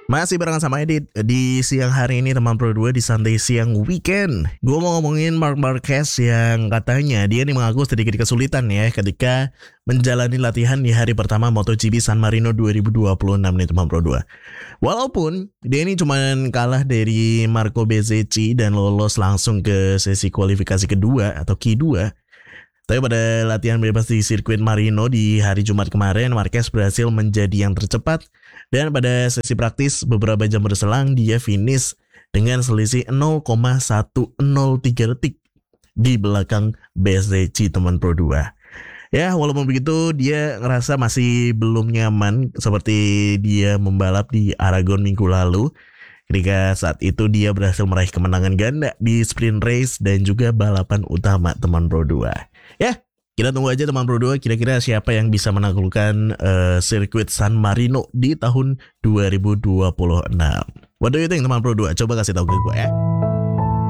Masih barengan sama Edit di siang hari ini teman Pro 2 di Santai Siang Weekend. Gue mau ngomongin Marc Marquez yang katanya dia nih mengaku sedikit kesulitan ya ketika menjalani latihan di hari pertama MotoGP San Marino 2026 nih teman Pro 2. Walaupun dia ini cuma kalah dari Marco Bezzecchi dan lolos langsung ke sesi kualifikasi kedua atau Q2. Tapi pada latihan bebas di sirkuit Marino di hari Jumat kemarin, Marquez berhasil menjadi yang tercepat. Dan pada sesi praktis beberapa jam berselang, dia finish dengan selisih 0,103 detik di belakang Bezzecchi teman Pro 2. Ya, walaupun begitu dia ngerasa masih belum nyaman seperti dia membalap di Aragon minggu lalu. Ketika saat itu dia berhasil meraih kemenangan ganda di sprint race dan juga balapan utama teman Pro 2. Ya, kita tunggu aja teman Pro 2 kira-kira siapa yang bisa menaklukkan sirkuit San Marino di tahun 2026. What do you think teman Pro 2? Coba kasih tahu ke gue ya.